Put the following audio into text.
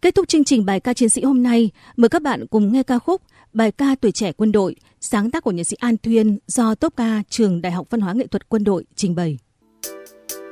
Kết thúc chương trình bài ca chiến sĩ hôm nay, mời các bạn cùng nghe ca khúc Bài ca tuổi trẻ quân đội, sáng tác của nhạc sĩ An Thuyên do tốp ca Trường Đại học Văn hóa Nghệ thuật Quân đội trình bày.